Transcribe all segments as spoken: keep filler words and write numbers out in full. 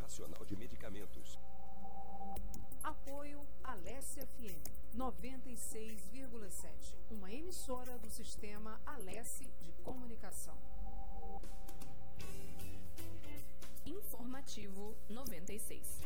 Nacional de Medicamentos. Apoio Alesse F M noventa e seis vírgula sete, uma emissora do Sistema Alesse de Comunicação. Informativo noventa e seis.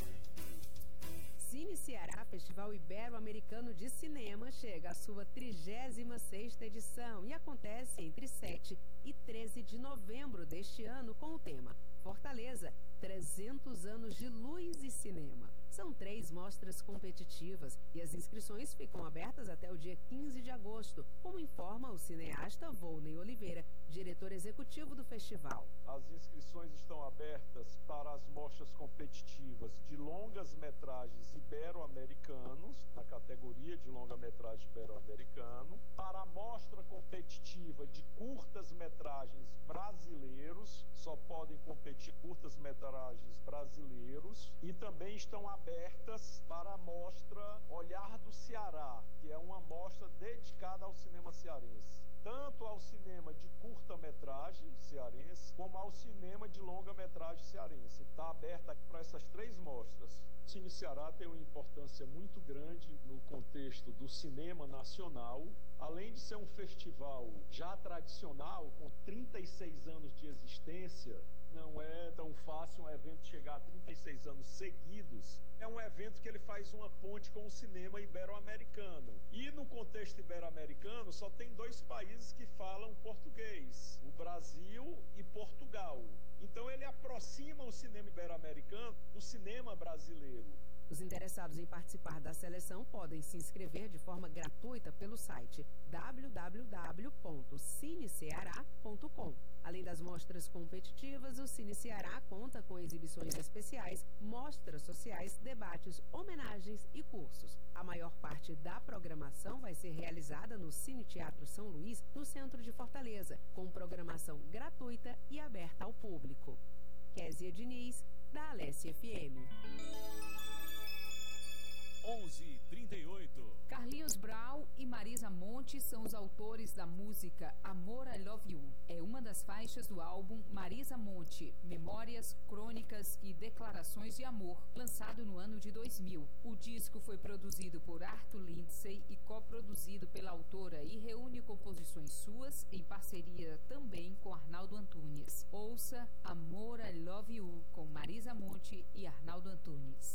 Cine Ceará Festival Ibero-Americano de Cinema chega à sua trigésima sexta edição e acontece entre sete e treze de novembro deste ano com o tema Fortaleza, trezentos anos de luz e cinema. São três mostras competitivas e as inscrições ficam abertas até o dia quinze de agosto, como informa o cineasta Volney Oliveira, diretor executivo do festival. As inscrições estão abertas para as mostras competitivas de longas-metragens ibero-americanos, na categoria de longa-metragem ibero-americano, para a mostra competitiva de curtas-metragens brasileiros, só podem competir curtas-metragens brasileiros, e também estão abertas para a mostra Olhar do Ceará, que é uma mostra dedicada ao cinema cearense, tanto ao cinema de curta-metragem cearense, como ao cinema de longa-metragem cearense. Está aberta para essas três mostras. O Cine Ceará tem uma importância muito grande no contexto do cinema nacional. Além de ser um festival já tradicional, com trinta e seis anos de existência, não é tão fácil um evento chegar a trinta e seis anos seguidos. É um evento que ele faz uma ponte com o cinema ibero-americano. E no contexto ibero-americano só tem dois países que falam português, o Brasil e Portugal. Então ele aproxima o cinema ibero-americano do cinema brasileiro. Os interessados em participar da seleção podem se inscrever de forma gratuita pelo site w w w ponto cine ceará ponto com. Além das mostras competitivas, o Cine Ceará conta com exibições especiais, mostras sociais, debates, homenagens e cursos. A maior parte da programação vai ser realizada no Cine Teatro São Luís, no centro de Fortaleza, com programação gratuita e aberta ao público. Kézia Diniz, da Alesse F M. onze e trinta e oito. Carlinhos Brau e Marisa Monte são os autores da música Amor, I Love You. É uma das faixas do álbum Marisa Monte, Memórias, Crônicas e Declarações de Amor, lançado no ano de dois mil. O disco foi produzido por Arthur Lindsay e coproduzido pela autora e reúne composições suas em parceria também com Arnaldo Antunes. Ouça Amor, I Love You com Marisa Monte e Arnaldo Antunes.